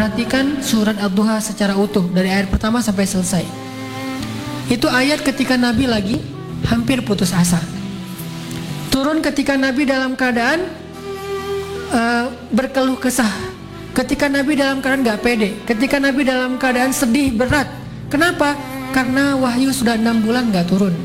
Perhatikan surat Ad-Duha secara utuh dari ayat pertama sampai selesai. Itu ayat ketika Nabi lagi hampir putus asa. Turun ketika Nabi dalam keadaan berkeluh kesah. Ketika Nabi dalam keadaan gak pede. Ketika Nabi dalam keadaan sedih berat. Kenapa? Karena wahyu sudah 6 bulan gak turun.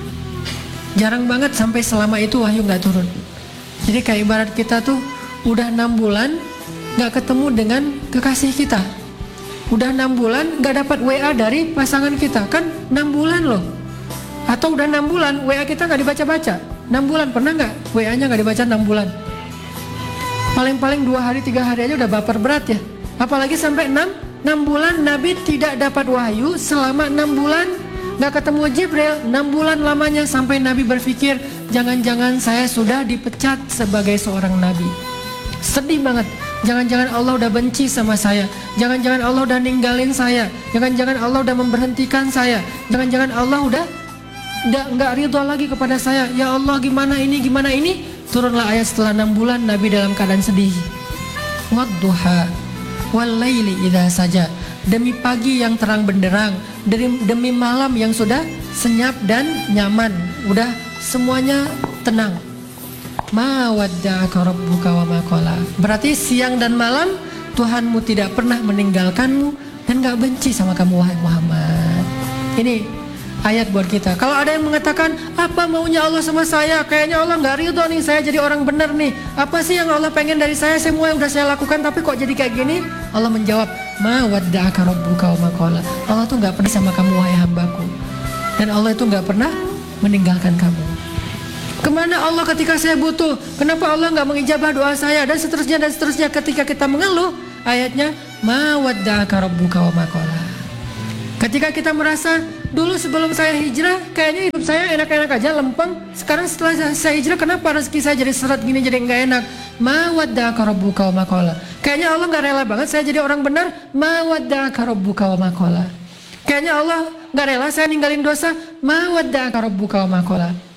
Jarang banget sampai selama itu wahyu gak turun. Jadi kayak ibarat kita tuh udah 6 bulan gak ketemu dengan kekasih kita. Udah 6 bulan gak dapat WA dari pasangan kita. Kan 6 bulan loh. Atau udah 6 bulan WA kita gak dibaca-baca. 6 bulan pernah gak WA-nya gak dibaca 6 bulan? Paling-paling 2 hari 3 hari aja udah baper berat ya. Apalagi sampai 6 bulan Nabi tidak dapat wahyu. Selama 6 bulan gak ketemu Jibril. 6 bulan lamanya sampai Nabi berpikir, jangan-jangan saya sudah dipecat sebagai seorang Nabi. Sedih banget. Jangan-jangan Allah udah benci sama saya. Jangan-jangan Allah udah ninggalin saya. Jangan-jangan Allah udah memberhentikan saya. Jangan-jangan Allah udah nggak ridho lagi kepada saya. Ya Allah, gimana ini, gimana ini? Turunlah ayat setelah 6 bulan Nabi dalam keadaan sedih. Wadduha walaili idza saja. Demi pagi yang terang benderang, demi malam yang sudah senyap dan nyaman, udah semuanya tenang. Ma wadda'aka rabbuka wa ma qala. Berarti siang dan malam Tuhanmu tidak pernah meninggalkanmu dan gak benci sama kamu wahai Muhammad. Ini ayat buat kita. Kalau ada yang mengatakan, apa maunya Allah sama saya? Kayaknya Allah gak ridho nih saya jadi orang benar nih. Apa sih yang Allah pengen dari saya? Semua yang udah saya lakukan tapi kok jadi kayak gini? Allah menjawab, ma wadda'aka rabbuka wa ma qala. Allah tuh gak peduli sama kamu wahai hambaku. Dan Allah itu gak pernah meninggalkan kamu. Kemana Allah ketika saya butuh? Kenapa Allah gak mengijabah doa saya? Dan seterusnya dan seterusnya. Ketika kita mengeluh, ayatnya ma wadda'aka rabbuka wa ma qala. Ketika kita merasa dulu sebelum saya hijrah kayaknya hidup saya enak-enak aja, lempeng. Sekarang setelah saya hijrah kenapa rezeki saya jadi seret gini, jadi nggak enak? Ma wadda'aka rabbuka wa ma qala. Kayaknya Allah nggak rela banget saya jadi orang benar. Ma wadda'aka rabbuka wa ma qala. Kayaknya Allah nggak rela saya ninggalin dosa. Ma wadda'aka rabbuka wa ma qala.